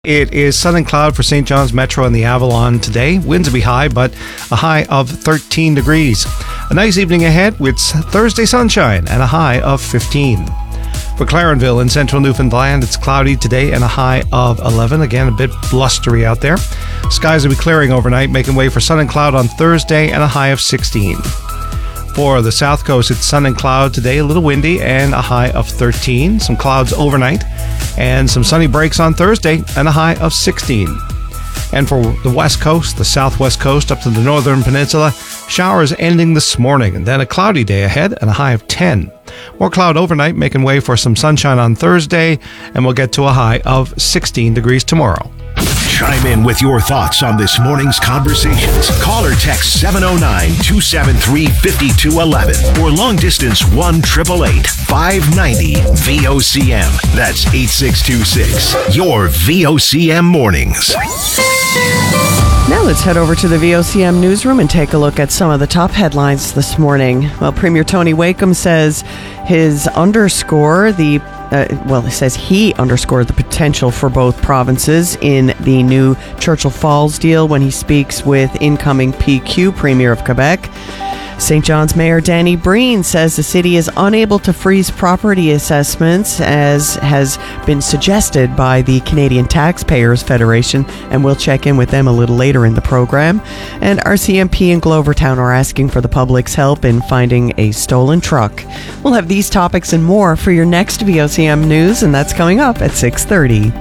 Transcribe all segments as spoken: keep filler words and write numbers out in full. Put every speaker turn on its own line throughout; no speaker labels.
It is sun and cloud for Saint John's Metro and the Avalon today. Winds will be high, but a high of thirteen degrees. A nice evening ahead with Thursday sunshine and a high of fifteen. For Clarenville in central Newfoundland, it's cloudy today and a high of eleven. Again, a bit blustery out there. Skies will be clearing overnight, making way for sun and cloud on Thursday and a high of sixteen. For the south coast, it's sun and cloud today, a little windy and a high of thirteen. Some clouds overnight and some sunny breaks on Thursday and a high of sixteen. And for the west coast, the southwest coast up to the northern peninsula, showers ending this morning and then a cloudy day ahead and a high of ten. More cloud overnight, making way for some sunshine on Thursday, and we'll get to a high of sixteen degrees tomorrow.
Chime in with your thoughts on this morning's conversations. Call or text seven oh nine, two seven three, five two one one or long distance one eight eight eight, five nine zero, V O C M. That's eight six two six. Your V O C M mornings.
Now let's head over to the V O C M newsroom and take a look at some of the top headlines this morning. Well, Premier Tony Wakeham says his underscore the Uh, well, he says he underscored the potential for both provinces in the new Churchill Falls deal when he speaks with incoming P Q Premier of Quebec. Saint John's Mayor Danny Breen says the city is unable to freeze property assessments, as has been suggested by the Canadian Taxpayers Federation, and we'll check in with them a little later in the program. And R C M P in Glovertown are asking for the public's help in finding a stolen truck. We'll have these topics and more for your next V O C M News, and that's coming up at six thirty.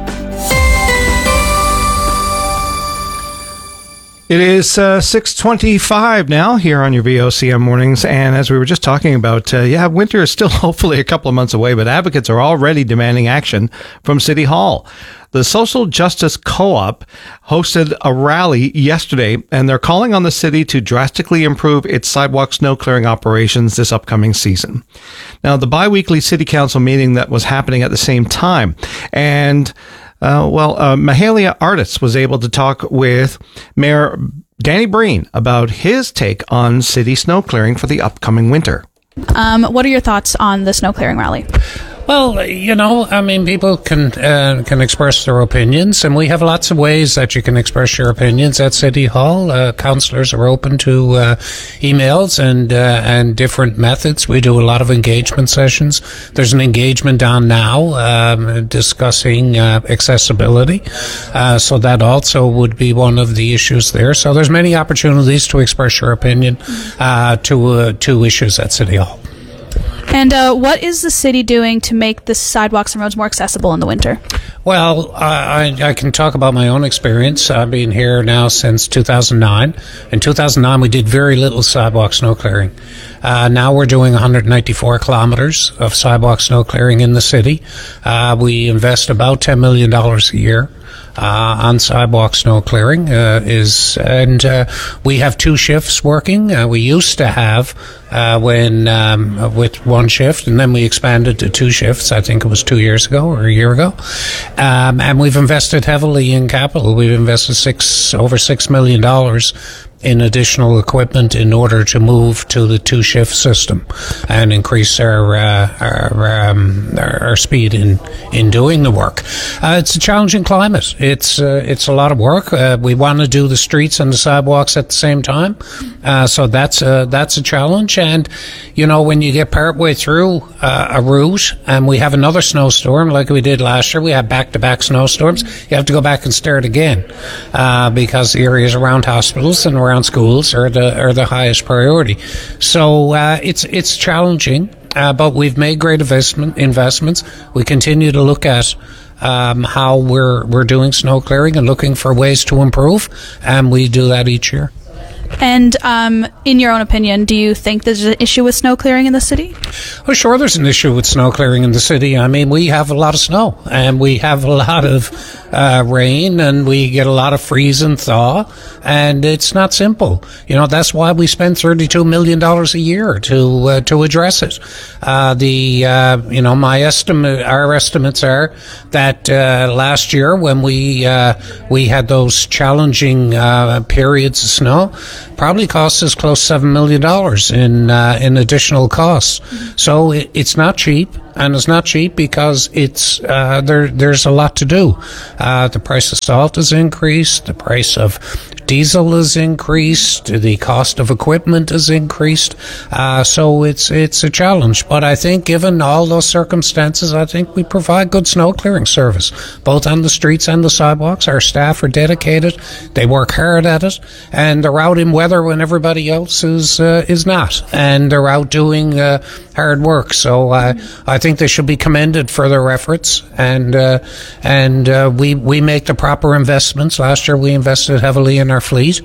It is uh, six twenty-five now here on your V O C M mornings, and as we were just talking about, uh, yeah, winter is still hopefully a couple of months away, but advocates are already demanding action from City Hall. The Social Justice Co-op hosted a rally yesterday, and they're calling on the city to drastically improve its sidewalk snow clearing operations this upcoming season. Now, the bi-weekly city council meeting that was happening at the same time, and Uh, well, uh, Mahalia Artis was able to talk with Mayor Danny Breen about his take on city snow clearing for the upcoming winter.
Um, what are your thoughts on the snow clearing rally?
Well, you know, I mean, people can uh, can express their opinions, and we have lots of ways that you can express your opinions at City Hall. Uh, councillors are open to uh, emails and uh, and different methods. We do a lot of engagement sessions. There's an engagement on now um, discussing uh, accessibility, uh, so that also would be one of the issues there. So there's many opportunities to express your opinion uh, to uh, to issues at City Hall.
And uh, what is the city doing to make the sidewalks and roads more accessible in the winter?
Well, I, I can talk about my own experience. I've been here now since two thousand nine. In two thousand nine, we did very little sidewalk snow clearing. Uh, now we're doing one hundred ninety-four kilometers of sidewalk snow clearing in the city. Uh, we invest about ten million dollars a year. Uh, on sidewalk snow clearing uh, is, and uh, we have two shifts working. Uh, we used to have uh, when um, with one shift, and then we expanded to two shifts. I think it was two years ago or a year ago, um, and we've invested heavily in capital. We've invested six over six million dollars in additional equipment in order to move to the two-shift system and increase our uh, our, um, our our speed in in doing the work. Uh, it's a challenging climate. It's uh, it's a lot of work. Uh, we want to do the streets and the sidewalks at the same time, uh, so that's a, that's a challenge. And you know, when you get partway through uh, a route and we have another snowstorm like we did last year, we have back-to-back snowstorms. You have to go back and start again uh, because the areas around hospitals and around around schools are the are the highest priority. So uh, it's it's challenging, uh, but we've made great investment investments. We continue to look at um, how we're we're doing snow clearing and looking for ways to improve, and we do that each year.
And um, in your own opinion, do you think there's an issue with snow clearing in the city?
Well, sure, there's an issue with snow clearing in the city. I mean, we have a lot of snow, and we have a lot of uh, rain, and we get a lot of freeze and thaw, and it's not simple. You know, that's why we spend thirty-two million dollars a year to uh, to address it. Uh, the uh, you know, my estimate, our estimates are that uh, last year when we uh, we had those challenging uh, periods of snow, probably cost us close to seven million dollars in uh, in additional costs. So it, it's not cheap. and it's not cheap because it's uh, there. There's a lot to do. Uh, the price of salt has increased. The price of diesel has increased. The cost of equipment has increased. Uh, so it's it's a challenge. But I think, given all those circumstances, I think we provide good snow clearing service, both on the streets and the sidewalks. Our staff are dedicated. They work hard at it, and they're out in weather when everybody else is uh, is not, and they're out doing uh, hard work. So uh, I think they should be commended for their efforts, and uh, and uh, we we make the proper investments. Last year we invested heavily in our fleet.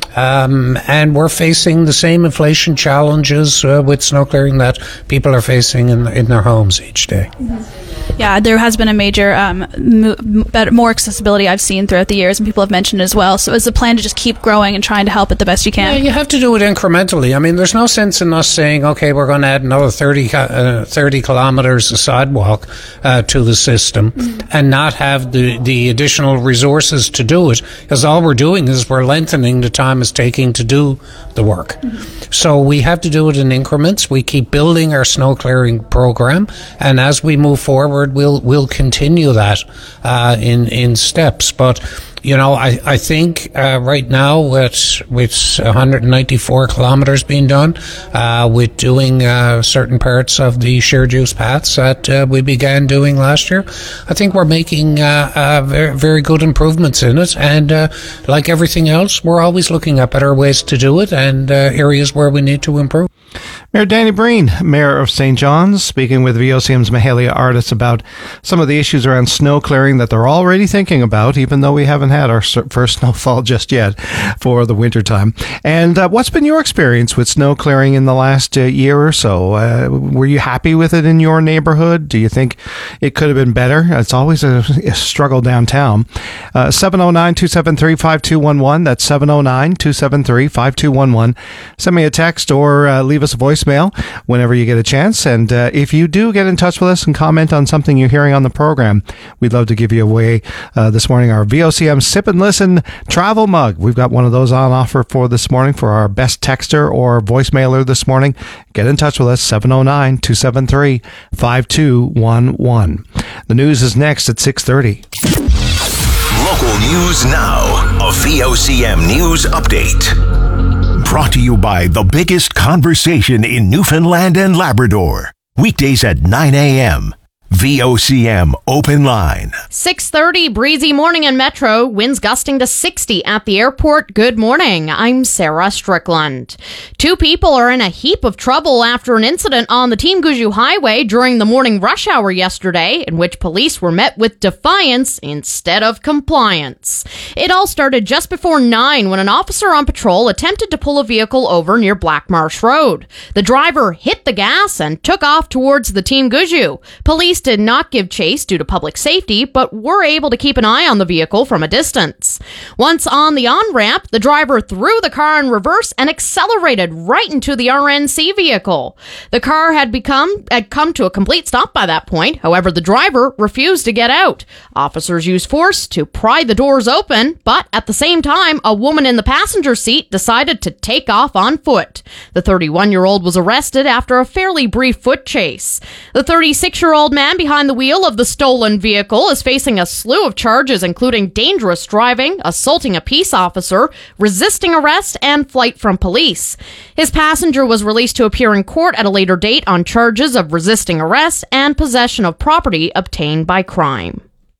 Um, and we're facing the same inflation challenges uh, with snow clearing that people are facing in, in their homes each day.
Yeah, there has been a major um, mo- better, more accessibility I've seen throughout the years, and people have mentioned as well. So is the plan to just keep growing and trying to help it the best you can?
Yeah, you have to do it incrementally. I mean, there's no sense in us saying, okay, we're going to add another thirty, uh, thirty kilometers of sidewalk uh, to the system mm-hmm. and not have the, the additional resources to do it, because all we're doing is we're lengthening the time it's taking to do the work. Mm-hmm. So we have to do it in increments. We keep building our snow clearing program, and as we move forward, We'll we'll continue that uh, in in steps. But you know, I I think uh, right now with with one hundred ninety-four kilometers being done, uh, with doing uh, certain parts of the shared use paths that uh, we began doing last year, I think we're making uh, uh, very very good improvements in it. And uh, like everything else, we're always looking at better ways to do it and uh, areas where we need to improve.
Mayor Danny Breen, Mayor of Saint John's, speaking with V O C M's Mahalia artists about some of the issues around snow clearing that they're already thinking about, even though we haven't had our first snowfall just yet for the wintertime. And uh, what's been your experience with snow clearing in the last uh, year or so? Uh, were you happy with it in your neighborhood? Do you think it could have been better? It's always a, a struggle downtown. Uh, seven oh nine, two seven three, five two one one. That's seven oh nine, two seven three, five two one one. Send me a text or uh, leave us a voicemail whenever you get a chance. And uh, if you do get in touch with us and comment on something you're hearing on the program, we'd love to give you away uh, this morning our V O C M Sip and Listen travel mug. We've got one of those on offer for this morning for our best texter or voicemailer this morning. Get in touch with us, seven oh nine, two seven three, five two one one. The news is next at six thirty.
Local news now. A V O C M News Update. Brought to you by the biggest conversation in Newfoundland and Labrador. Weekdays at nine a.m. V O C M Open Line.
six thirty, breezy morning in Metro. Winds gusting to sixty at the airport. Good morning. I'm Sarah Strickland. Two people are in a heap of trouble after an incident on the Team Guju Highway during the morning rush hour yesterday, in which police were met with defiance instead of compliance. It all started just before nine when an officer on patrol attempted to pull a vehicle over near Black Marsh Road. The driver hit the gas and took off towards the Team Guju. Police did not give chase due to public safety, but were able to keep an eye on the vehicle from a distance. Once on the on-ramp, the driver threw the car in reverse and accelerated right into the R N C vehicle. The car had become had come to a complete stop by that point. However, the driver refused to get out. Officers used force to pry the doors open, but at the same time, a woman in the passenger seat decided to take off on foot. The thirty-one-year-old was arrested after a fairly brief foot chase. The thirty-six-year-old man behind the wheel of the stolen vehicle is facing a slew of charges, including dangerous driving, assaulting a peace officer, resisting arrest, and flight from police. His passenger was released to appear in court at a later date on charges of resisting arrest and possession of property obtained by crime.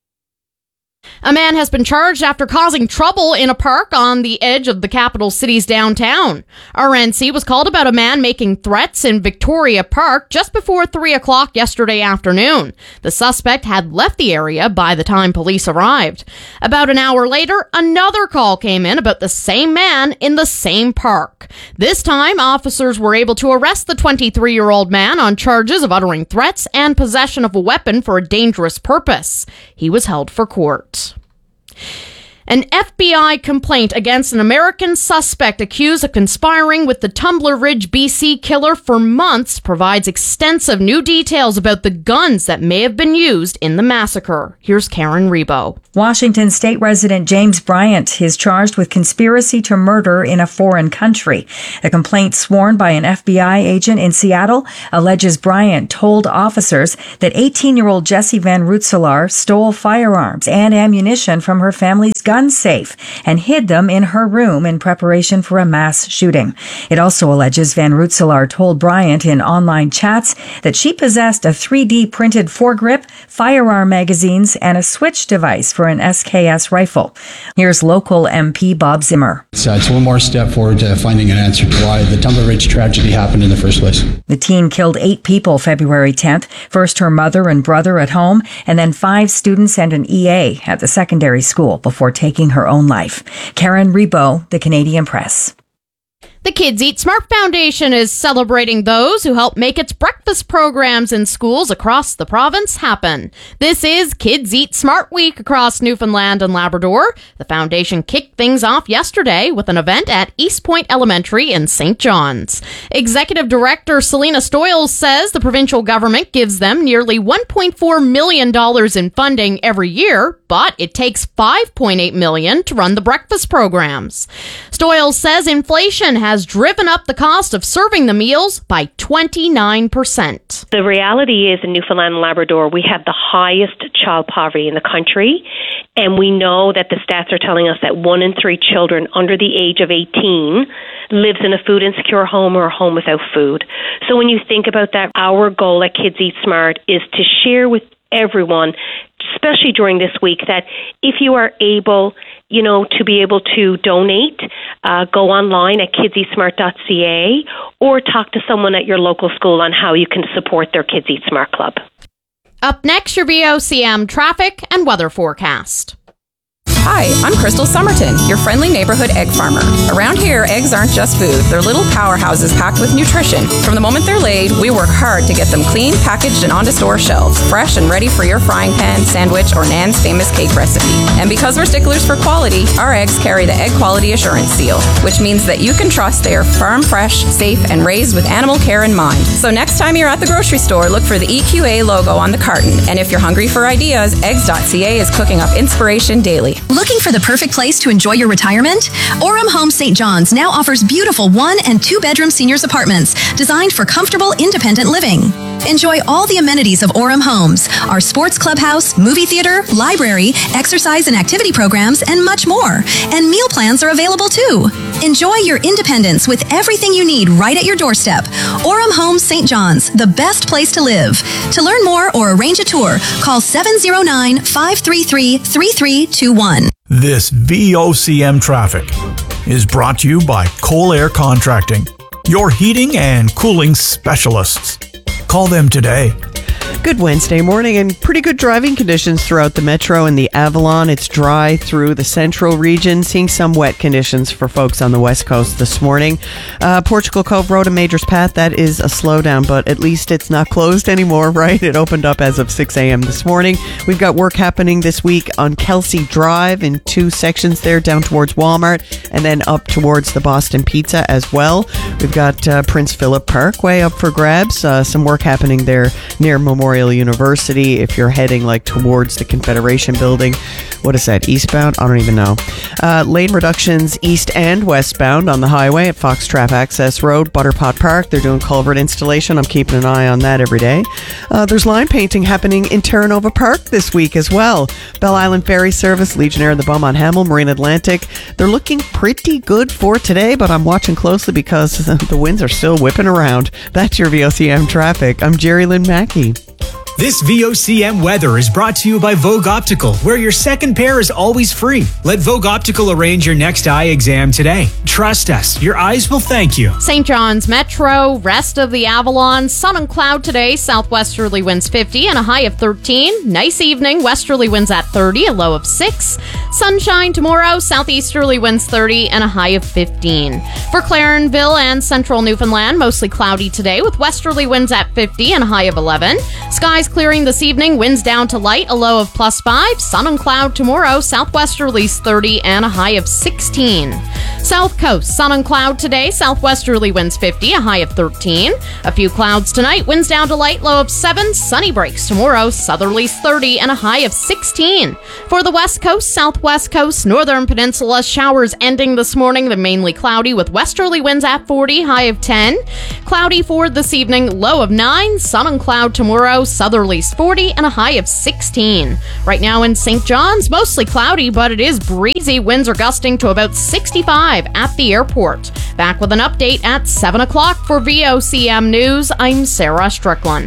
A man has been charged after causing trouble in a park on the edge of the capital city's downtown. R N C was called about a man making threats in Victoria Park just before three o'clock yesterday afternoon. The suspect had left the area by the time police arrived. About an hour later, another call came in about the same man in the same park. This time, officers were able to arrest the twenty-three-year-old man on charges of uttering threats and possession of a weapon for a dangerous purpose. He was held for court. An F B I complaint against an American suspect accused of conspiring with the Tumbler Ridge, B C killer for months provides extensive new details about the guns that may have been used in the massacre. Here's Karen Rebo.
Washington state resident James Bryant is charged with conspiracy to murder in a foreign country. A complaint sworn by an F B I agent in Seattle alleges Bryant told officers that eighteen-year-old Jessie Van Rootselaar stole firearms and ammunition from her family's gun safe and hid them in her room in preparation for a mass shooting. It also alleges Van Rootselaar told Bryant in online chats that she possessed a three D printed foregrip, firearm magazines, and a switch device for an S K S rifle. Here's local M P Bob Zimmer.
It's, uh, it's one more step forward to finding an answer to why the Tumbler Ridge tragedy happened in the first place.
The teen killed eight people February tenth, first her mother and brother at home, and then five students and an E A at the secondary school before taking her own life. Karen Rebo, The Canadian Press.
The Kids Eat Smart Foundation is celebrating those who help make its breakfast programs in schools across the province happen. This is Kids Eat Smart Week across Newfoundland and Labrador. The foundation kicked things off yesterday with an event at East Point Elementary in Saint John's. Executive Director Selena Stoyles says the provincial government gives them nearly one point four million dollars in funding every year, but it takes five point eight million dollars to run the breakfast programs. Stoyles says inflation has has driven up the cost of serving the meals by twenty-nine percent.
The reality is in Newfoundland and Labrador, we have the highest child poverty in the country, and we know that the stats are telling us that one in three children under the age of eighteen lives in a food insecure home or a home without food. So when you think about that, our goal at Kids Eat Smart is to share with everyone, especially during this week, that if you are able, you know, to be able to donate, uh, go online at kids eat smart dot c a or talk to someone at your local school on how you can support their Kids Eat Smart Club.
Up next, your V O C M traffic and weather forecast.
Hi, I'm Crystal Somerton, your friendly neighborhood egg farmer. Around here, eggs aren't just food. They're little powerhouses packed with nutrition. From the moment they're laid, we work hard to get them clean, packaged, and onto store shelves, fresh and ready for your frying pan, sandwich, or Nan's famous cake recipe. And because we're sticklers for quality, our eggs carry the Egg Quality Assurance Seal, which means that you can trust they are farm fresh, safe, and raised with animal care in mind. So next time you're at the grocery store, look for the E Q A logo on the carton. And if you're hungry for ideas, eggs dot c a is cooking up inspiration daily.
Looking for the perfect place to enjoy your retirement? Orem Homes Saint John's now offers beautiful one and two bedroom seniors apartments designed for comfortable, independent living. Enjoy all the amenities of Orem Homes, our sports clubhouse, movie theater, library, exercise and activity programs, and much more. And meal plans are available too. Enjoy your independence with everything you need right at your doorstep. Orem Homes Saint John's, the best place to live. To learn more or arrange a tour, call seven oh nine, five three three, three three two one.
This V O C M traffic is brought to you by Coal Air Contracting, your heating and cooling specialists. Call them today.
Good Wednesday morning and pretty good driving conditions throughout the metro and the Avalon. It's dry through the central region, seeing some wet conditions for folks on the west coast this morning. Uh, Portugal Cove Road and Majors Path, that is a slowdown, but at least it's not closed anymore, right? It opened up as of six a.m. this morning. We've got work happening this week on Kelsey Drive in two sections there, down towards Walmart and then up towards the Boston Pizza as well. We've got uh, Prince Philip Parkway up for grabs. Uh, some work happening there near Memorial University if you're heading like towards the Confederation Building. What is that, eastbound? I don't even know. Uh, lane reductions east and westbound on the highway at Fox Trap Access Road, Butterpot Park. They're doing culvert installation. I'm keeping an eye on that every day. Uh, there's line painting happening in Terra Nova Park this week as well. Bell Island Ferry Service, Legionnaire, the Beaumont Hamel, Marine Atlantic. They're looking pretty good for today, but I'm watching closely because the winds are still whipping around. That's your V O C M traffic. I'm Jerry Lynn Mackey.
This V O C M weather is brought to you by Vogue Optical, where your second pair is always free. Let Vogue Optical arrange your next eye exam today. Trust us, your eyes will thank you.
Saint John's Metro, rest of the Avalon, sun and cloud today, southwesterly winds fifty and a high of thirteen. Nice evening, westerly winds at thirty, a low of six. Sunshine tomorrow, southeasterly winds thirty and a high of fifteen. For Clarenville and central Newfoundland, mostly cloudy today with westerly winds at fifty and a high of eleven. Skies Skies clearing this evening, winds down to light, a low of plus five. Sun and cloud tomorrow, southwesterlies thirty and a high of sixteen. South coast, sun and cloud today, southwesterly winds fifty, a high of thirteen. A few clouds tonight, winds down to light, low of seven. Sunny breaks tomorrow, southerlies thirty and a high of sixteen. For the west coast, southwest coast, northern peninsula, showers ending this morning, the mainly cloudy with westerly winds at forty, high of ten. Cloudy for this evening, low of nine. Sun and cloud tomorrow, southerlies forty and a high of sixteen. Right now in Saint John's, mostly cloudy, but it is breezy. Winds are gusting to about sixty-five at the airport. Back with an update at seven o'clock for V O C M News. I'm Sarah Strickland.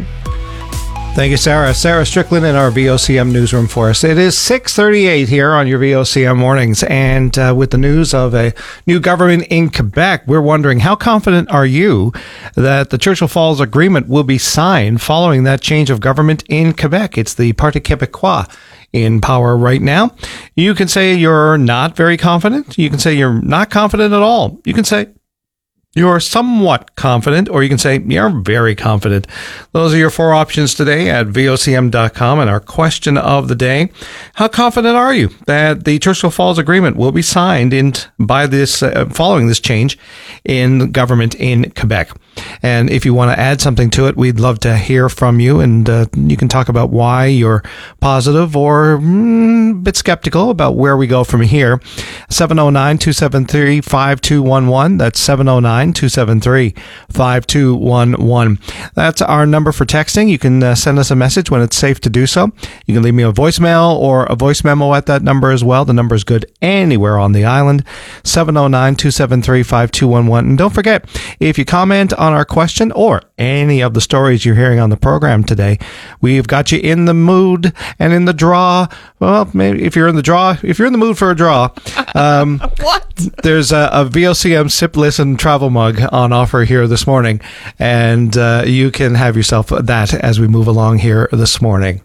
Thank you, Sarah. Sarah Strickland in our V O C M newsroom for us. It is six thirty-eight here on your V O C M mornings. And uh, with the news of a new government in Quebec, we're wondering, how confident are you that the Churchill Falls Agreement will be signed following that change of government in Quebec? It's the Parti Québécois in power right now. You can say you're not very confident. You can say you're not confident at all. You can say you're somewhat confident, or you can say you're very confident. Those are your four options today at V O C M dot com. And our question of the day: how confident are you that the Churchill Falls Agreement will be signed in by this uh, following this change in government in Quebec? And if you want to add something to it, we'd love to hear from you. And uh, you can talk about why you're positive or mm, a bit skeptical about where we go from here. seven oh nine, two seven three, five two one one. That's seven oh nine, two seven three, five two one one. That's our number for texting. You can uh, send us a message when it's safe to do so. You can leave me a voicemail or a voice memo at that number as well. The number is good anywhere on the island. seven oh nine, two seven three, five two one one. And don't forget, if you comment on our question or any of the stories you're hearing on the program today, we've got you in the mood and in the draw. Well, maybe if you're in the draw, if you're in the mood for a draw, um,
what?
There's a, a V O C M Sip Listen travel mug on offer here this morning, and uh, you can have yourself that as we move along here this morning.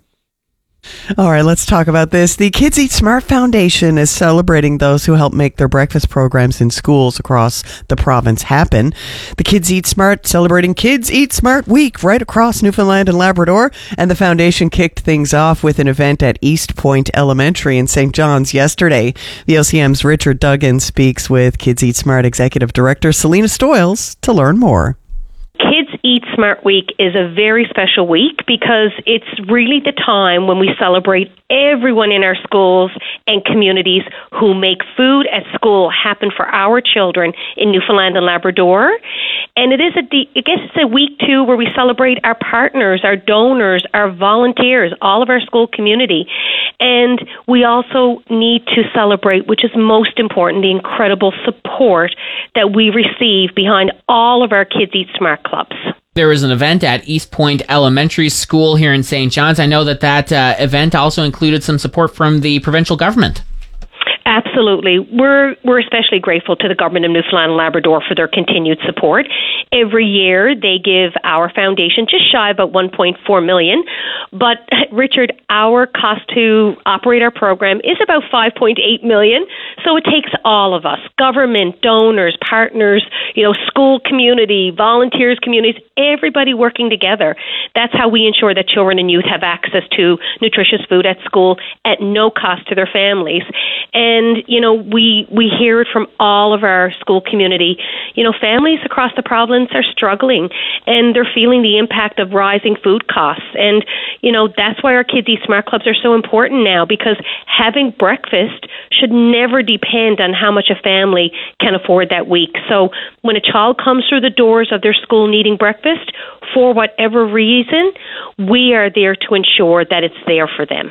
All right, let's talk about this. The Kids Eat Smart Foundation is celebrating those who help make their breakfast programs in schools across the province happen. The Kids Eat Smart celebrating Kids Eat Smart Week right across Newfoundland and Labrador, and the foundation kicked things off with an event at East Point Elementary in Saint John's yesterday. V O C M's Richard Duggan speaks with Kids Eat Smart Executive Director Selena Stoyles to learn more.
Kids Eat Smart Week is a very special week because it's really the time when we celebrate everyone in our schools and communities who make food at school happen for our children in Newfoundland and Labrador. And it is a, I guess it's a week too where we celebrate our partners, our donors, our volunteers, all of our school community. And we also need to celebrate, which is most important, the incredible support that we receive behind all of our Kids Eat Smart clubs.
There was an event at East Point Elementary School here in Saint John's. I know that that uh, event also included some support from the provincial government.
Absolutely. We're we're especially grateful to the Government of Newfoundland and Labrador for their continued support. Every year they give our foundation just shy of about one point four million dollars. But, Richard, our cost to operate our program is about five point eight million dollars. So it takes all of us, government, donors, partners, you know, school community, volunteers, communities, everybody working together. That's how we ensure that children and youth have access to nutritious food at school at no cost to their families. And, you know, we we hear it from all of our school community. You know, families across the province are struggling and they're feeling the impact of rising food costs. And, you know, that's why our Kids Eat Smart clubs are so important now, because having breakfast should never depend on how much a family can afford that week. So when a child comes through the doors of their school needing breakfast, for whatever reason, we are there to ensure that it's there for them.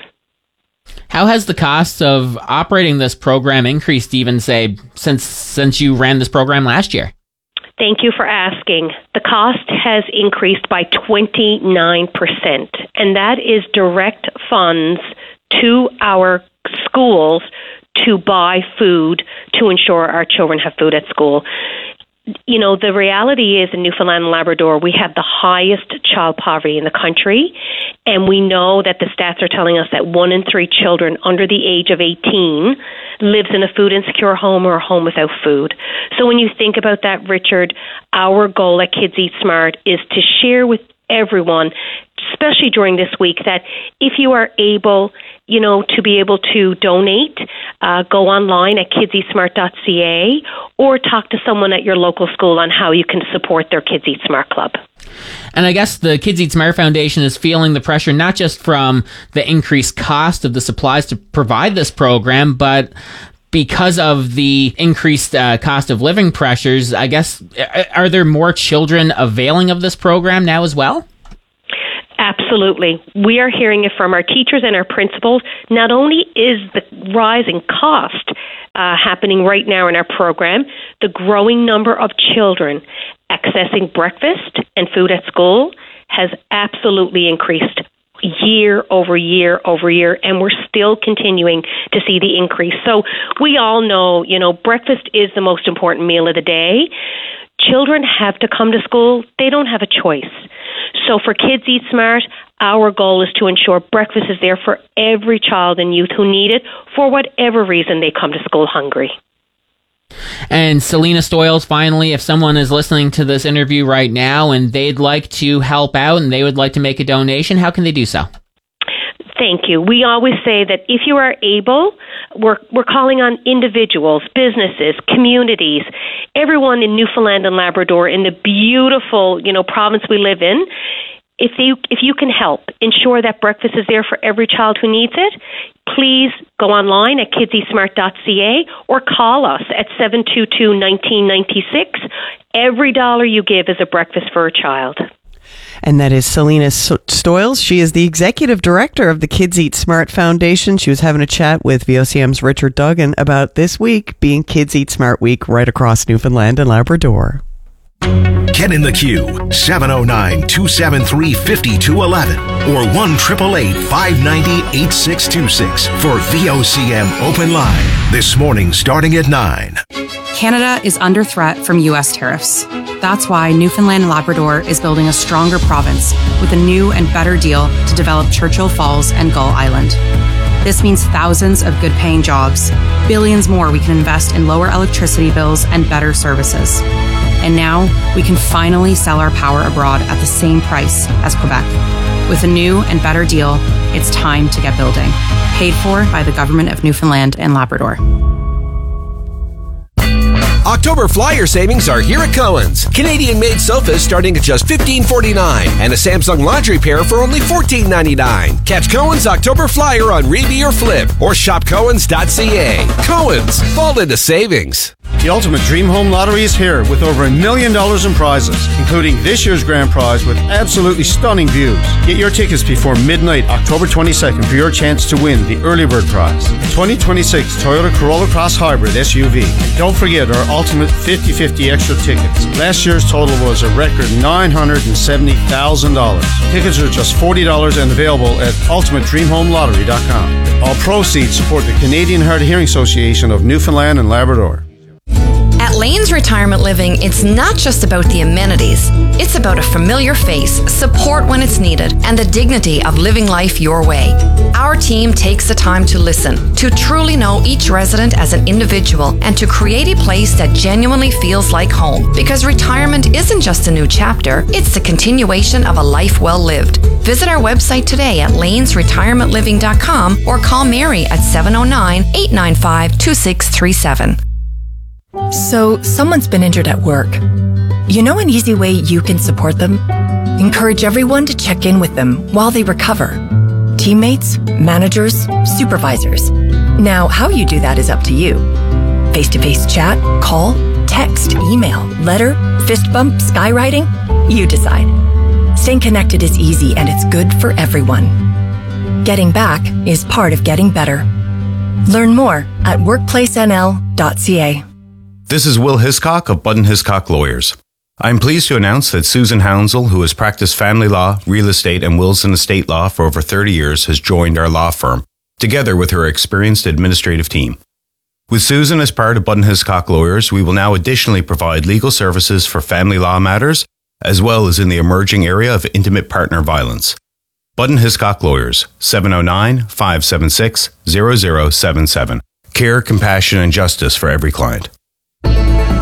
How has the cost of operating this program increased, even, say, since since you ran this program last year?
Thank you for asking. The cost has increased by twenty-nine percent, and that is direct funds to our schools to buy food to ensure our children have food at school. You know, the reality is in Newfoundland and Labrador, we have the highest child poverty in the country, and we know that the stats are telling us that one in three children under the age of eighteen lives in a food insecure home or a home without food. So when you think about that, Richard, our goal at Kids Eat Smart is to share with everyone, especially during this week, that if you are able, you know, to be able to donate, uh, go online at kids eat smart dot c a or talk to someone at your local school on how you can support their Kids Eat Smart Club.
And I guess the Kids Eat Smart Foundation is feeling the pressure not just from the increased cost of the supplies to provide this program, but because of the increased uh, cost of living pressures. I guess, are there more children availing of this program now as well?
Absolutely. We are hearing it from our teachers and our principals. Not only is the rising cost uh, happening right now in our program, the growing number of children accessing breakfast and food at school has absolutely increased year over year over year, and we're still continuing to see the increase. So we all know, you know, breakfast is the most important meal of the day. Children have to come to school. They don't have a choice. So for Kids Eat Smart, our goal is to ensure breakfast is there for every child and youth who need it for whatever reason they come to school hungry.
And Selena Stoyles, finally, if someone is listening to this interview right now and they'd like to help out and they would like to make a donation, how can they do so?
Thank you. We always say that if you are able, we're we're calling on individuals, businesses, communities, everyone in Newfoundland and Labrador, in the beautiful, you know, province we live in. If you if you can help ensure that breakfast is there for every child who needs it, please go online at kids eat smart dot c a or call us at seven two two, one nine nine six. Every dollar you give is a breakfast for a child.
And that is Selena Stoyles. She is the executive director of the Kids Eat Smart Foundation. She was having a chat with V O C M's Richard Duggan about this week being Kids Eat Smart Week right across Newfoundland and Labrador.
Get in the queue, seven oh nine, two seven three, five two one one or one eight eight eight, five nine zero, eight six two six for V O C M Open Line. This morning starting at nine.
Canada is under threat from U S tariffs. That's why Newfoundland and Labrador is building a stronger province with a new and better deal to develop Churchill Falls and Gull Island. This means thousands of good-paying jobs, billions more we can invest in lower electricity bills and better services. And now we can finally sell our power abroad at the same price as Quebec. With a new and better deal, it's time to get building. Paid for by the Government of Newfoundland and Labrador.
October flyer savings are here at Cohen's. Canadian-made sofas starting at just fifteen forty-nine and a Samsung laundry pair for only fourteen ninety-nine. Catch Cohen's October flyer on Reeby or Flip or shop cohens dot c a. Cohen's, fall into savings.
The Ultimate Dream Home Lottery is here with over a million dollars in prizes, including this year's grand prize with absolutely stunning views. Get your tickets before midnight, October twenty-second, for your chance to win the early bird prize, twenty twenty-six Toyota Corolla Cross Hybrid S U V. And don't forget our Ultimate fifty fifty extra tickets. Last year's total was a record nine hundred seventy thousand dollars. Tickets are just forty dollars and available at ultimate dream home lottery dot com. All proceeds support the Canadian Hard of Hearing Association of Newfoundland and Labrador.
At Lane's Retirement Living, it's not just about the amenities. It's about a familiar face, support when it's needed, and the dignity of living life your way. Our team takes the time to listen, to truly know each resident as an individual, and to create a place that genuinely feels like home. Because retirement isn't just a new chapter, it's the continuation of a life well lived. Visit our website today at lanes retirement living dot com or call Mary at seven oh nine, eight nine five, two six three seven.
So, someone's been injured at work. You know an easy way you can support them? Encourage everyone to check in with them while they recover. Teammates, managers, supervisors. Now, how you do that is up to you. Face-to-face chat, call, text, email, letter, fist bump, skywriting? You decide. Staying connected is easy and it's good for everyone. Getting back is part of getting better. Learn more at workplace n l dot c a.
This is Will Hiscock of Budden Hiscock Lawyers. I am pleased to announce that Susan Hounsell, who has practiced family law, real estate, and wills and estate law for over thirty years, has joined our law firm, together with her experienced administrative team. With Susan as part of Budden Hiscock Lawyers, we will now additionally provide legal services for family law matters, as well as in the emerging area of intimate partner violence. Budden Hiscock Lawyers, seven oh nine, five seven six, zero zero seven seven. Care, compassion, and justice for every client.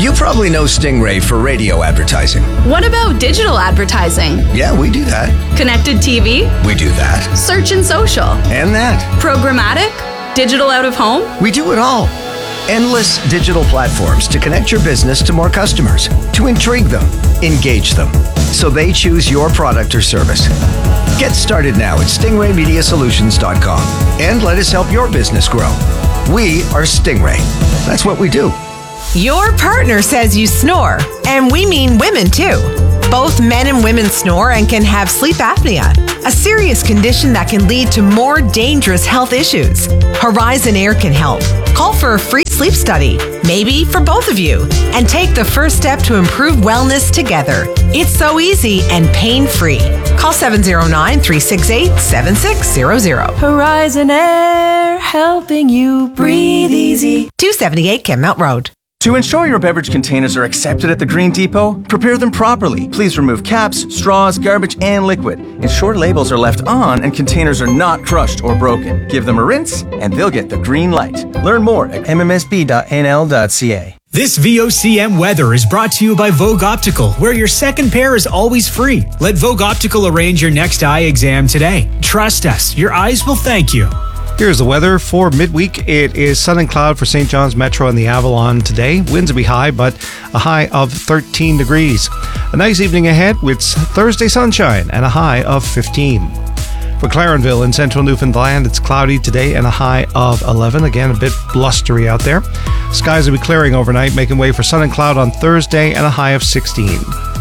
You probably know Stingray for radio advertising.
What about digital advertising?
Yeah, we do that.
Connected T V?
We do that.
Search and social?
And that.
Programmatic? Digital out of home?
We do it all. Endless digital platforms to connect your business to more customers, to intrigue them, engage them, so they choose your product or service. Get started now at stingray media solutions dot com and let us help your business grow. We are Stingray. That's what we do.
Your partner says you snore, and we mean women too. Both men and women snore and can have sleep apnea, a serious condition that can lead to more dangerous health issues. Horizon Air can help. Call for a free sleep study, maybe for both of you, and take the first step to improve wellness together. It's so easy and pain-free. Call seven zero nine, three six eight, seven six zero zero.
Horizon Air, helping you breathe easy.
two seventy-eight Kenmount Road.
To ensure your beverage containers are accepted at the Green Depot, prepare them properly. Please remove caps, straws, garbage, and liquid. Ensure labels are left on and containers are not crushed or broken. Give them a rinse and they'll get the green light. Learn more at m m s b dot n l dot c a.
This V O C M weather is brought to you by Vogue Optical, where your second pair is always free. Let Vogue Optical arrange your next eye exam today. Trust us, your eyes will thank you.
Here's the weather for midweek. It is sun and cloud for Saint John's Metro and the Avalon today. Winds will be high, but a high of thirteen degrees. A nice evening ahead with Thursday sunshine and a high of fifteen. For Clarenville in central Newfoundland, it's cloudy today and a high of eleven. Again, a bit blustery out there. Skies will be clearing overnight, making way for sun and cloud on Thursday and a high of sixteen.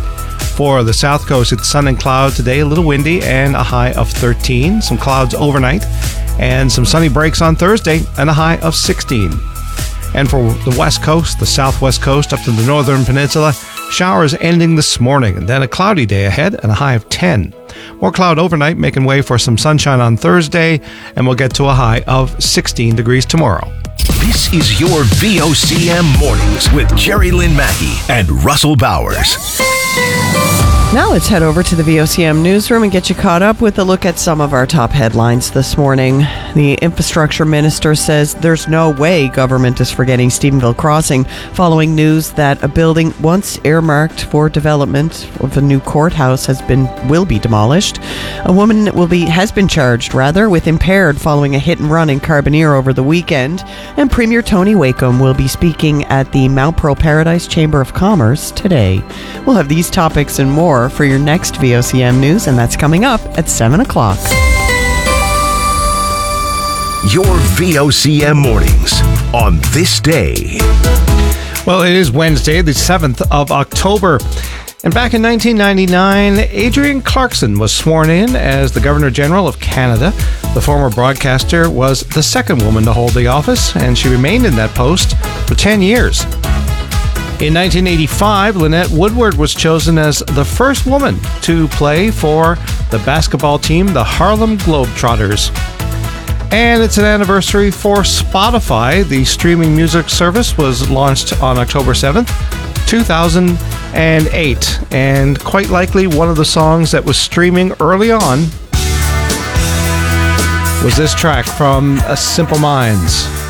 For the south coast, it's sun and cloud today, a little windy and a high of thirteen. Some clouds overnight and some sunny breaks on Thursday and a high of sixteen. And for the west coast, the southwest coast, up to the northern peninsula, showers ending this morning and then a cloudy day ahead and a high of ten. More cloud overnight, making way for some sunshine on Thursday, and we'll get to a high of sixteen degrees tomorrow.
This is your V O C M Mornings with Jerry Lynn Mackey and Russell Bowers.
Now let's head over to the V O C M newsroom and get you caught up with a look at some of our top headlines this morning. The infrastructure minister says there's no way government is forgetting Stephenville Crossing following news that a building once earmarked for development of a new courthouse has been will be demolished. A woman will be has been charged rather with impaired following a hit and run in Carbonear over the weekend. And Premier Tony Wakeham will be speaking at the Mount Pearl Paradise Chamber of Commerce today. We'll have these topics and more for your next V O C M News, and that's coming up at seven o'clock.
Your V O C M Mornings on this day.
Well, it is Wednesday, the seventh of October. And back in nineteen ninety-nine, Adrienne Clarkson was sworn in as the Governor-General of Canada. The former broadcaster was the second woman to hold the office, and she remained in that post for ten years. In nineteen eighty-five, Lynette Woodward was chosen as the first woman to play for the basketball team, the Harlem Globetrotters. And it's an anniversary for Spotify. The streaming music service was launched on October seventh, two thousand eight. And quite likely one of the songs that was streaming early on was this track from A Simple Minds.